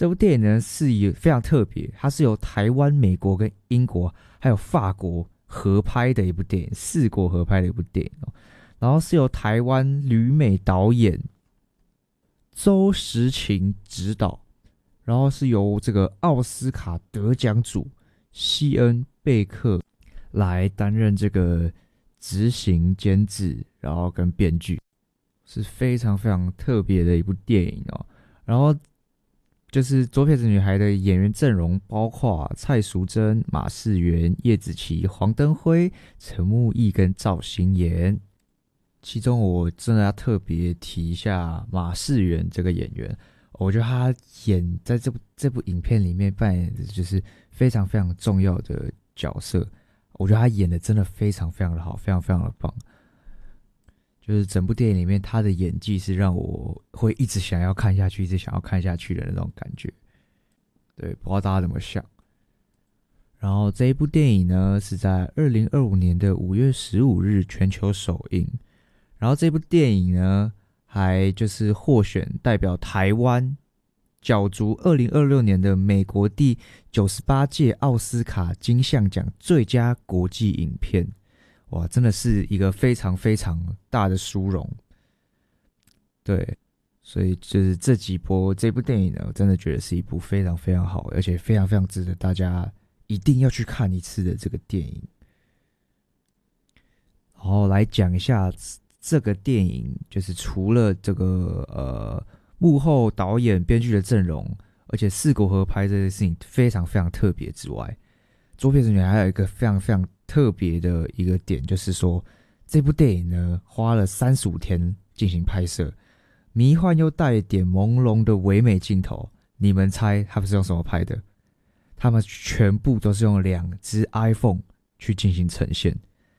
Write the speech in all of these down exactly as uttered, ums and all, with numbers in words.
这部电影呢是有非常特别，它是由台湾、美国跟英国还有法国合拍的一部电影，四国合拍的一部电影哦。然后是由台湾旅美导演周时勤执导，然后是由这个奥斯卡得奖主西恩贝克来担任这个执行监制，然后跟编剧，是非常非常特别的一部电影哦。然后就是左撇子女孩的演员阵容包括蔡淑臻、马世元、叶子琪、黄登辉、陈木易跟赵心妍。其中我真的要特别提一下马世元这个演员，我觉得他演在这部这部影片里面扮演的就是非常非常重要的角色，我觉得他演的真的非常非常的好，非常非常的棒。就是整部电影里面他的演技是让我会一直想要看下去，一直想要看下去的那种感觉。对，不知道大家怎么想。然后这一部电影呢是在二零二五年的五月十五日全球首映。然后这部电影呢，还就是获选代表台湾角逐二零二六年的美国第九十八届奥斯卡金像奖最佳国际影片。哇，真的是一个非常非常大的殊荣。对，所以就是这几波这部电影呢，我真的觉得是一部非常非常好，而且非常非常值得大家一定要去看一次的这个电影。然后来讲一下这个电影，就是除了这个呃幕后导演、编剧的阵容，而且四国合拍这件事情非常非常特别之外，左撇子女孩还有一个非常非常特别的一个点，就是说这部电影呢花了三十五天进行拍摄，迷幻又带一点朦胧的唯美镜头。你们猜他们是用什么拍的？他们全部都是用两只 iPhone 去进行呈现。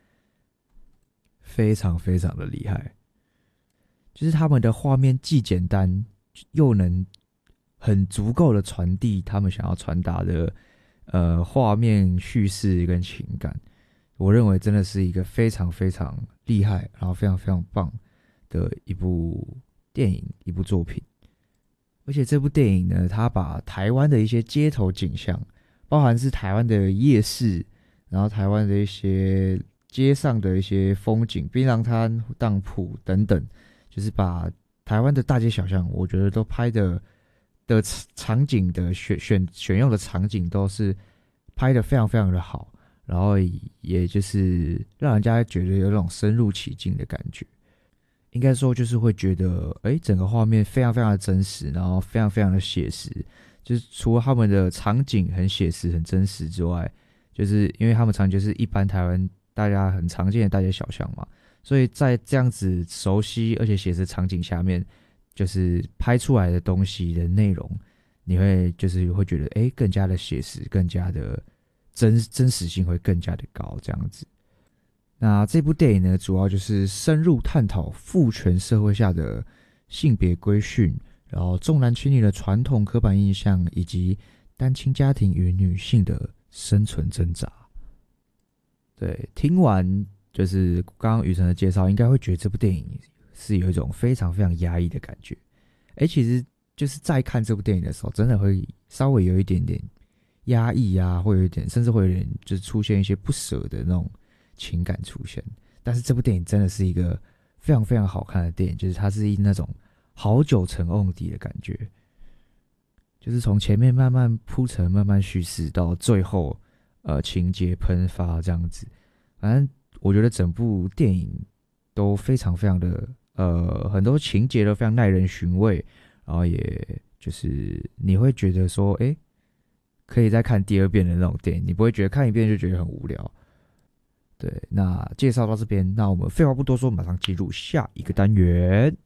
非常非常的厉害，就是他们的画面既简单，又能很足够的传递他们想要传达的呃画面叙事跟情感。我认为真的是一个非常非常厉害，然后非常非常棒的一部电影，一部作品。而且这部电影呢，它把台湾的一些街头景象，包含是台湾的夜市，然后台湾的一些街上的一些风景，槟榔摊、当铺等等，就是把台湾的大街小巷，我觉得都拍的的场景的选选选用的场景都是拍的非常非常的好，然后也就是让人家觉得有那种深入其境的感觉。应该说就是会觉得，哎，整个画面非常非常的真实，然后非常非常的写实。就是除了他们的场景很写实、很真实之外，就是因为他们场景就是一般台湾大家很常见的大街小巷嘛，所以在这样子熟悉而且写实场景下面，就是拍出来的东西的内容，你会就是会觉得，哎，更加的写实，更加的真真实性会更加的高，这样子。那这部电影呢，主要就是深入探讨父权社会下的性别规训，然后重男轻女的传统刻板印象，以及单亲家庭与女性的生存挣扎。对，听完就是刚刚雨辰的介绍，应该会觉得这部电影是有一种非常非常压抑的感觉。哎，其实就是在看这部电影的时候，真的会稍微有一点点压抑啊，会有一点，甚至会有点就是出现一些不舍的那种情感出现。但是这部电影真的是一个非常非常好看的电影，就是它是一那种好久成瓮底的感觉，就是从前面慢慢铺陈、慢慢叙事到最后，呃，情节喷发这样子。反正我觉得整部电影都非常非常的，呃，很多情节都非常耐人寻味，然后也就是你会觉得说，哎，可以再看第二遍的那种电影，你不会觉得看一遍就觉得很无聊。对，那介绍到这边，那我们废话不多说，马上进入下一个单元。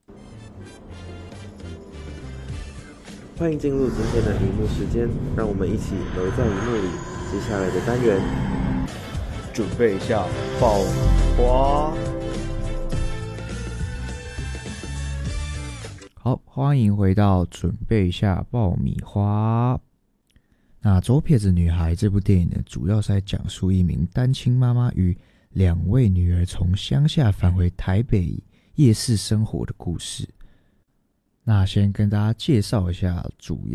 欢迎进入今天的荧幕时间，让我们一起留在荧幕里。接下来的单元， 准备一下爆花。好，欢迎回到准备一下爆米花。那左撇子女孩这部电影呢，主要是在讲述一名单亲妈妈与两位女儿从乡下返回台北夜市生活的故事。那先跟大家介绍一下主